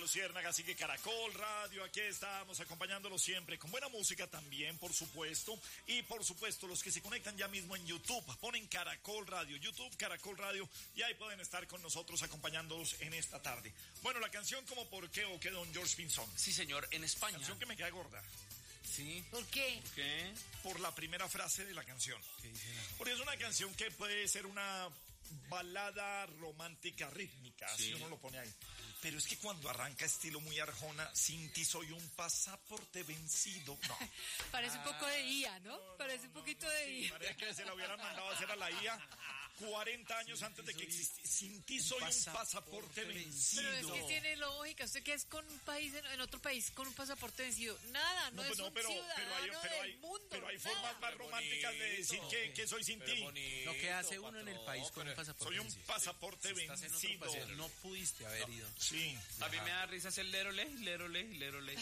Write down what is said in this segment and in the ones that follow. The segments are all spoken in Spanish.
Luciérnaga, sigue Caracol Radio, aquí estamos acompañándolos siempre con buena música también, por supuesto, y por supuesto los que se conectan ya mismo en YouTube, ponen Caracol Radio, YouTube Caracol Radio, y ahí pueden estar con nosotros acompañándolos en esta tarde. Bueno, la canción como ¿Por qué o qué, don George Pinzón? Sí, señor, en España. Canción que me queda gorda. Sí. ¿Por qué? ¿Por qué? Por la primera frase de la canción. ¿Qué dice la... Porque es una canción que puede ser una balada romántica rítmica, Sí. si uno lo pone ahí. Pero es que cuando arranca estilo muy Arjona, sin ti soy un pasaporte vencido. No. Parece un poco de IA, ¿no? Parece un poquito de IA. Parece que se la hubieran mandado a hacer a la IA 40 años antes de que existiera. Sin ti soy un pasaporte vencido. Pero es que tiene lógica. ¿Usted qué es con un país, en otro país, con un pasaporte vencido? Nada, no, es un ciudadano del mundo. Pero hay nada. formas más románticas de decir que soy sin ti. Lo que hace uno en el país con un pasaporte. Soy un pasaporte vencido. No pudiste haber ido. Sí. A mí me da risa el leroley. Leroley.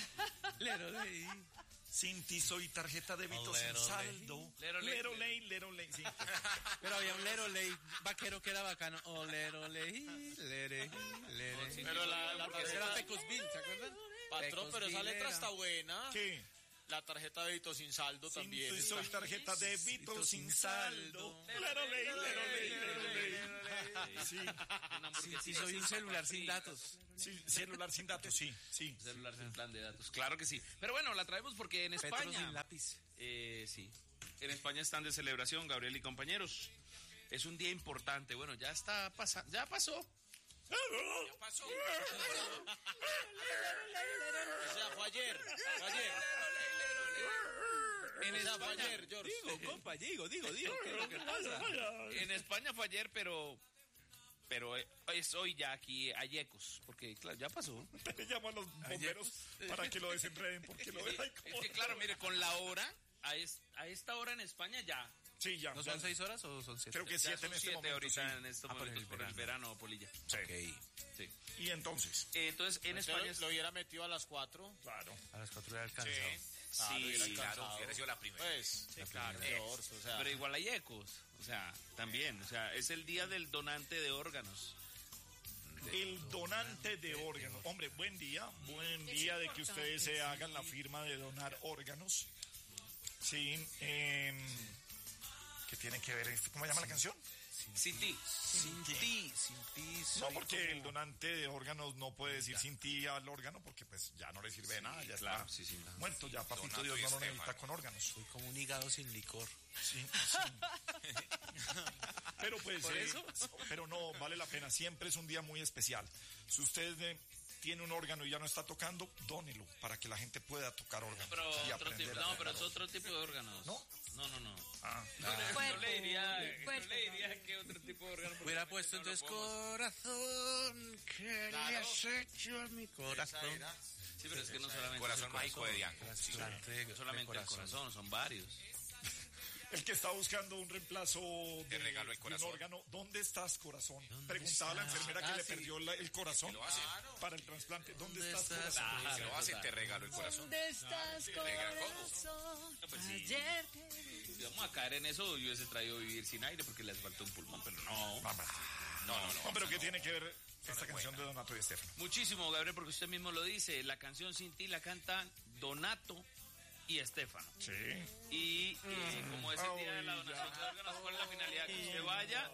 Sin ti soy tarjeta de débito sin saldo. Leroley, sí. Pero había un Leroley vaquero que era bacano. Oh, Leroley, lere. Pero la Era Pecosville, ¿se acuerdan? patrón, pero esa letra está buena. ¿Qué? La tarjeta de débito sin saldo también. Sin ti soy tarjeta de débito sin saldo. Leroley. Sí. Sí, soy un celular sin datos. Sí, celular sin datos, sí. Celular sin plan de datos, claro que sí. Pero bueno, la traemos porque en Petro España... sin lápiz. Sí. En España están de celebración, Gabriel y compañeros. Es un día importante. Bueno, ya está pasando. Ya pasó. O sea, fue ayer. En Fue España, ayer, George. Digo, ¿qué es lo que pasa? en España fue ayer, pero es hoy ya aquí Ayecos, porque claro, ya pasó. Te llamo a los bomberos para que lo desenreden, porque lo dejan como... Es que claro, mire, con la hora, a esta hora en España ya. Sí, ya. ¿No son 6 horas o son 7? Creo que Ya 7 son en este 7 momento. ahorita Sí. en estos por momentos el por el verano, Polilla. Sí. Sí. Y entonces, Entonces, en España... Lo hubiera metido a las 4. claro. A las 4 era alcanzado. Sí, claro, hubiera sido la primera. Pues, claro. George, o sea, Pero igual hay ecos, o sea, también, o sea, es el día del donante de órganos. El donante de órganos. Hombre, buen día de que ustedes se hagan la firma de donar órganos. Sí, ¿qué tiene que ver? ¿Cómo se llama la canción? Sin ti. Sin ti. No, porque el donante de órganos no puede decir sin ti al órgano, porque pues ya no le sirve de nada, ya claro, está sí. muerto, ya papito Dios no lo necesita con órganos. Soy como un hígado sin licor. Sí. Pero pues, pero no, vale la pena, siempre es un día muy especial. Si usted tiene un órgano y ya no está tocando, dónelo para que la gente pueda tocar órganos. Pero y otro aprender tipo, a no, tocar pero es órganos. otro tipo de órganos. ¿No? No. Ah, No le diría Cuerpo. que otro tipo de órgano. porque Hubiera realmente puesto no lo entonces podemos. corazón, que le has hecho a mi corazón. Sí, pero es que no solamente Corazón es el mágico de Diango. No solamente el corazón, son varios. el que está buscando un reemplazo Te regalo el de un corazón. órgano, ¿dónde estás, corazón? Preguntaba a la enfermera que le perdió el corazón lo hacen. para el trasplante. ¿Dónde ¿Dónde estás, estás? corazón? Si lo hacen, te regalo el corazón. ¿Dónde estás, Venga, corazón? Pues sí. Ayer te vi. Si vamos a caer en eso, yo hubiese traído Vivir sin aire porque le hace falta un pulmón, pero no. No, pero ¿qué tiene que ver esta canción de Donato y Estefano? Muchísimo, Gabriel, porque usted mismo lo dice. La canción Sin ti la cantan Donato y Estefano. Sí. Y como es el día de la donación de órganos, ¿cuál es la finalidad? Que usted vaya,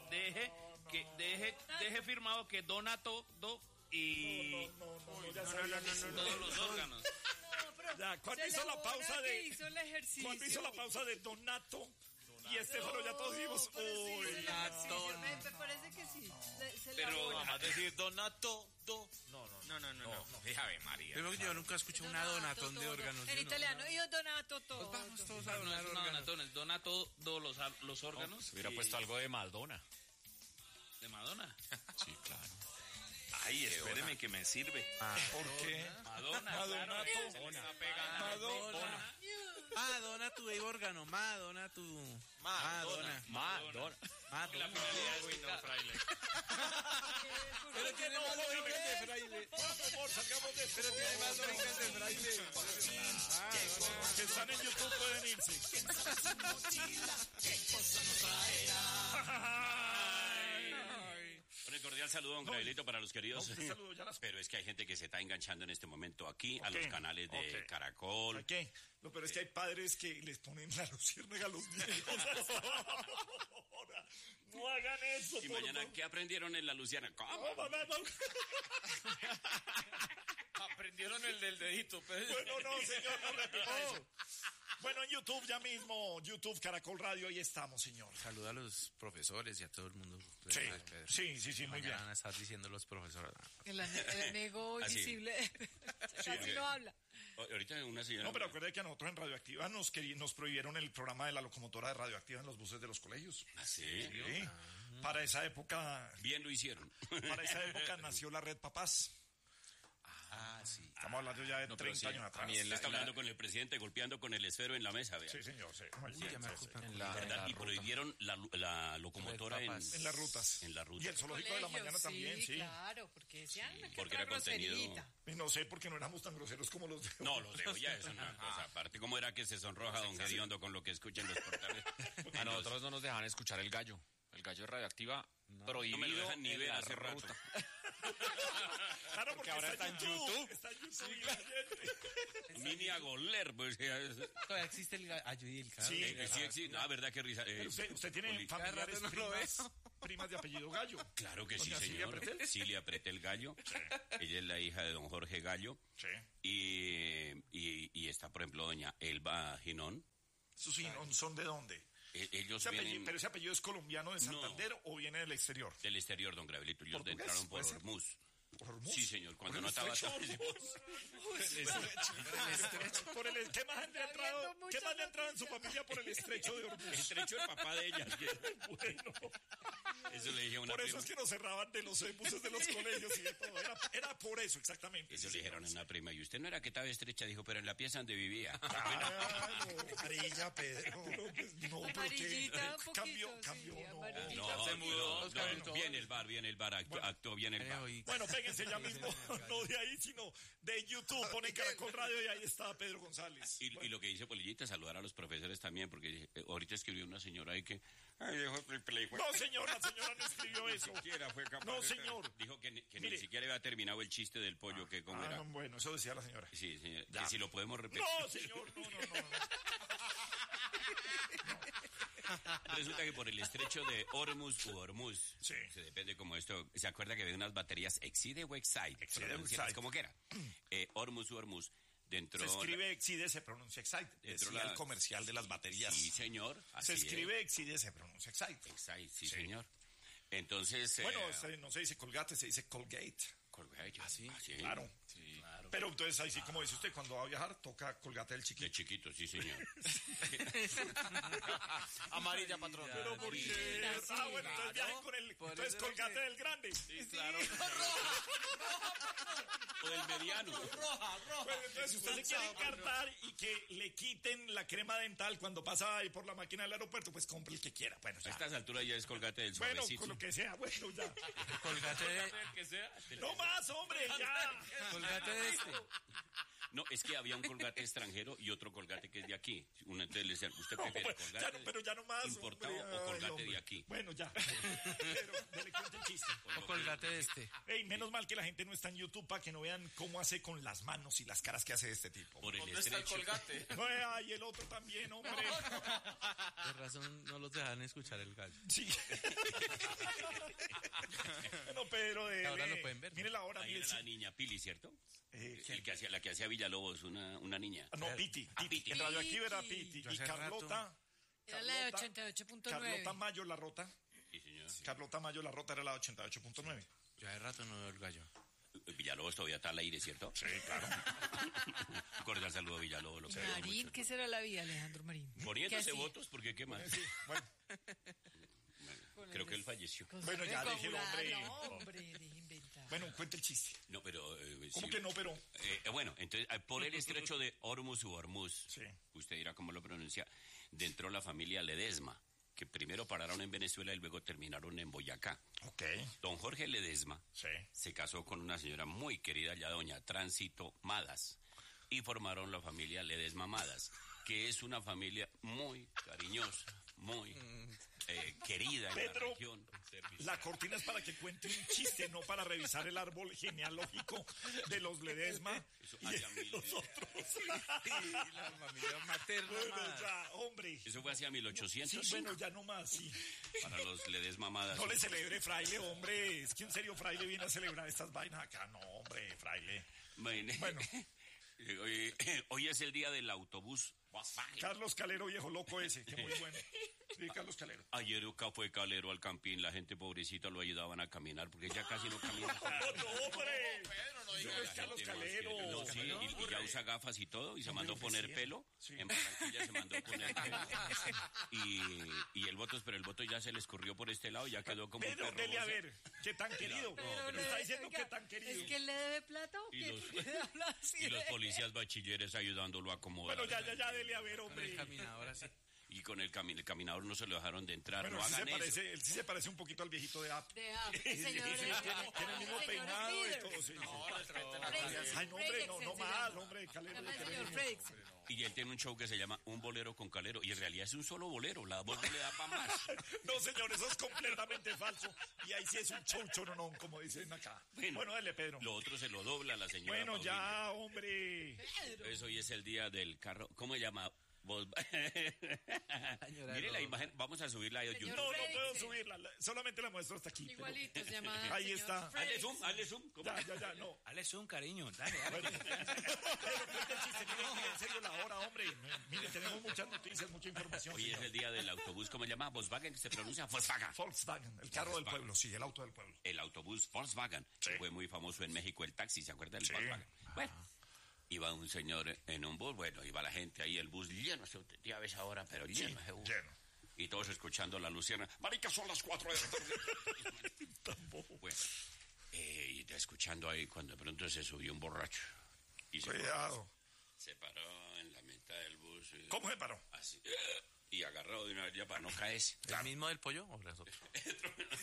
deje firmado que Donato y todos los órganos. No, pero Ya, ¿cuándo se hizo la elabora pausa que de- hizo el ejercicio. Cuando hizo la pausa de Donato y Estefano, ya todos dijimos, Pero sí hizo el uy, ejercicio. Me parece que sí. Se Pero elabora. vamos a decir Donato, No. Déjame, María. Primero que yo nunca escuché una donatón de órganos. En italiano, yo donato todo. Pues vamos todos a No donar es una órganos. donatones, dona todos los órganos. Hubiera puesto algo de Madonna. De Madonna. Sí, claro. Ay, espéreme que me sirve. ¿por qué? Madonna, Madonna, Madonna. Madonna tu órgano, Madonna tu... Madonna. Madonna. La finalidad es que Pero tiene más orejas de fraile. Por favor, salgamos de esto. Pero tiene más orejas de fraile. Los que están en YouTube pueden irse. Pero cordial saludo, don Gabrielito, para los queridos. No, saludo ya Pero es que hay gente que se está enganchando en este momento aquí a los canales de Caracol. ¿A qué? Lo peor es que hay padres que les ponen la luciérnaga a los niños. No hagan eso. Y mañana, ¿qué aprendieron en la Luciana? ¿Cómo? Aprendieron el del dedito. Bueno, no, señor, no repita eso. Bueno, en YouTube ya mismo, YouTube Caracol Radio, ahí estamos, señor. Saluda a los profesores y a todo el mundo. Sí, muy bien. Van a estar diciendo los profesores. El amigo invisible. Casi no habla. Ahorita una señora... No, pero acuérdate que a nosotros en Radioactiva nos prohibieron el programa de la locomotora de Radioactiva en los buses de los colegios. ¿Ah, sí? Sí. Para esa época... Bien lo hicieron. Para esa época nació la Red Papás. Ah, sí. Estamos hablando ya de 30 años atrás. También está hablando con el presidente, golpeando con el esfero en la mesa, vea. Sí, señor, sí. Y prohibieron la locomotora en las rutas. En la ruta. Y el zoológico de la mañana también, sí. Claro, porque decían que porque era contenido. Y no sé, porque no éramos tan groseros como los de hoy. No, los de hoy ya es una cosa aparte. ¿Cómo era que se sonroja don Gediondo con lo que escuchan los portales? A nosotros no nos dejaban escuchar el gallo. El gallo de Radioactiva prohibido no me lo dejan ni en ver la hace rato. ruta. Claro, porque ahora está en YouTube. Está en YouTube. Mini a goler, pues. Todavía existe el gallo y el carro. Sí, Sí existe. No, verdad que risa. Usted tiene familiares primas de apellido Gallo. Claro que sí, Doña Cilia señor. Pretel. Cilia Pretel Gallo. Ella es la hija de don Jorge Gallo. Sí. Y está, por ejemplo, doña Elba Ginón. ¿Sus hijos son de dónde? Ellos vienen... ¿Pero ese apellido es colombiano de Santander o viene del exterior? Del exterior, don Gabrielito. Ellos entraron por Hormuz. ¿Por Hormuz? Sí, señor. Cuando no estaba... Por el ¿Qué más han entrado? ¿Qué más le ha entrado en su familia por el estrecho de Hormuz? El estrecho del papá de ella. Bueno. Eso le dije a una Por eso prima. es que nos cerraban de los buses de los colegios y de todo. Era por eso, exactamente. Eso le dijeron a una prima. Y usted no era que estaba estrecha, dijo, pero en la pieza donde vivía. Amarilla, Pedro. No, Amarillita, un cambió, poquito, sí, no. amarillita. Se mudó. Viene el bar, actuó bien el bar. Bueno, péguense ya mismo, no de ahí, sino de YouTube. Ponen Caracol Radio y ahí está Pedro González. Y lo que dice Polillita, saludar a los profesores también, porque ahorita escribió una señora ahí que... Ay, no, señor, la señora no escribió eso. No, señor. Dijo que ni siquiera había terminado el chiste del pollo, que cómo era. Bueno, eso decía la señora. Sí, señor, que si lo podemos repetir. No, señor, no. Resulta que por el estrecho de Hormuz u Hormuz, sí. Se depende como esto, ¿se acuerda que había unas baterías Exide o Excite? Como que era. Hormuz u Hormuz. Dentro se escribe Exide, se pronuncia Excite. Decía el comercial de las baterías. Sí, señor. Se escribe Exide, se pronuncia Excite. Excite, sí, señor. Entonces... Bueno, no se dice Colgate, se dice Colgate. Colgate. Sí. Claro. Sí, claro. Pero entonces ahí sí, como dice usted, cuando va a viajar, toca Colgate del chiquito. De chiquito, sí, señor. Amarilla, patrón. Pero ¿por qué? Bueno, entonces viajen con el... Entonces Colgate del grande. Sí, claro. O del mediano. Roja. Pues entonces, si usted se quiere encartar y que le quiten la crema dental cuando pasa ahí por la máquina del aeropuerto, pues compre el que quiera. Bueno, a estas alturas ya es Colgate del suavecito. Bueno, con lo que sea, bueno, ya. Colgate del que sea. No más, hombre, ya. Colgate de este. No, es que había un Colgate extranjero y otro Colgate que es de aquí. Entonces le decía, ¿usted prefiere Colgate pero ya no más, importado o Colgate de aquí? Bueno, ya. Pero dele cuenta el chiste. O Colgate de este. Ey, menos mal que la gente no está en YouTube para que no vean cómo hace con las manos y las caras que hace este tipo. Por el ¿Dónde está el Colgate? Y el otro también, hombre. De razón no los dejan escuchar el gallo. Sí. Bueno, Pedro, ahora lo pueden ver. Mire la hora. Ahí era la niña Pili, ¿cierto? La que hacía Villalobos, una niña. No, Piti. Piti. En Radioactiva era Piti. Y Carlota. Era la de 88.9. Carlota Mayo La Rota. Sí, señor. Carlota Mayo La Rota era la de 88.9. Ya de rato no veo el gallo. Villalobos todavía está al aire, ¿cierto? Sí, claro. Un cordial saludo a Villalobos. Marín, ¿qué será la vida, Alejandro Marín? Poniéndose votos, porque qué más. Sí, bueno. Creo que él falleció. Bueno, ya dije el hombre. No, hombre, deje inventar. Bueno, cuenta el chiste. No, pero... ¿Cómo que no, pero? Bueno, entonces, por el estrecho de Hormuz u Hormuz, sí. Usted dirá cómo lo pronuncia, entró la familia Ledesma, que primero pararon en Venezuela y luego terminaron en Boyacá. Ok. Don Jorge Ledesma se casó con una señora muy querida, ya doña Tránsito Madas, y formaron la familia Ledesma Madas, que es una familia muy cariñosa, muy querida en Pedro, la región. La cortina es para que cuente un chiste, no para revisar el árbol genealógico de los Ledesma Eso y hacia de los otros. Y la familia materna. Bueno, más. ya, hombre. Eso fue hacia Sí, 1800. bueno, ya no más, sí. Para los Ledesma Madas. No le celebre, fraile, hombre. Es que en serio, fraile viene a celebrar estas vainas acá. No, hombre, fraile. Bueno. Hoy es el día del autobús. Carlos Calero, viejo loco ese, que muy bueno. Sí, Carlos Calero. Ayer acá fue Calero al campín, la gente pobrecita lo ayudaban a caminar, porque ya casi no camina. ¡No, hombre! Pedro, no No diga es Carlos Calero. No, sí, y ya usa gafas y todo, y se mandó poner pelo. Sí. En Barranquilla se mandó poner pelo. Y el voto, pero el voto ya se le escurrió por este lado y ya quedó como un Pedro, perro. dele a bosa. ver, ¿qué tan querido? Pero Me está diciendo oiga, que tan querido. ¿Es que él le debe plata o Y qué? los- ¿Por qué habla así Y los de- policías bachilleres ayudándolo a acomodar. Bueno, ya, dele a ver, Con el hombre. caminador así. Y con el caminador no se lo dejaron de entrar. Bueno, no él sí, hagan se eso. parece, él sí se parece un poquito al viejito de App. de el señor, Tiene el mismo peinado y todo, sí. Ay, no, hombre, no mal, hombre, Calero. Se llama el le señor queremos. Fredrickson. Y él tiene un show que se llama Un bolero con Calero. Y en realidad es un solo bolero. La voz no le da para más. No, señor, eso es completamente falso. Y ahí sí es un show choronón, como dicen acá. Bueno, dale, Pedro. Lo otro se lo dobla la señora. Bueno, Paulina. ya, hombre. Entonces hoy es el día del carro. ¿Cómo se llama? Mire la imagen. Vamos a subirla a Señor YouTube. No puedo Fredrickson. subirla. Solamente la muestro hasta aquí. pero- Igualito, se llama Ahí señor está. Hazle Fredrickson. zoom, hazle zoom. ¿Cómo? Ya, no. Dale un cariño, dale. Pero cuenta el chiste, mire, en serio la hora, hombre. Mire, tenemos muchas noticias, mucha información. Hoy es señor. el día del autobús. ¿Cómo se llama? Volkswagen, que se pronuncia Volkswagen. Volkswagen, el carro del pueblo, sí, el auto del pueblo. El autobús Volkswagen. Sí. Que fue muy famoso en México, el taxi. ¿Se acuerda del Sí. Volkswagen? Bueno. Iba un señor en un bus, bueno, iba la gente ahí, el bus lleno, ya ves ahora, pero lleno ese bus. Lleno. Y todos escuchando la Luciana. Marica, son las 4 de la tarde. Bueno, y escuchando ahí cuando de pronto se subió un borracho. Y Cuidado. se paró en la mitad del bus. ¿Cómo se paró? Así. Y agarró de una vez ya para no caerse. ¿El mismo del pollo o las otras?